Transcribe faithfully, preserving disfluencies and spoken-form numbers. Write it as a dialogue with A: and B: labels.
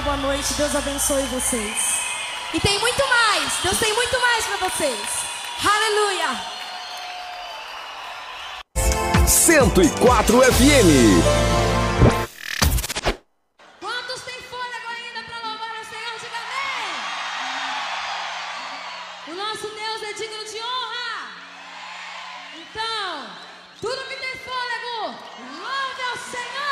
A: uma boa noite. Deus abençoe vocês. E tem muito mais. Deus tem muito mais para vocês. Aleluia.
B: cento e quatro F M.
A: Quantos tem fôlego ainda para louvar o Senhor? Diga amém. O nosso Deus é digno de honra. Então, tudo que tem fôlego, louve ao Senhor.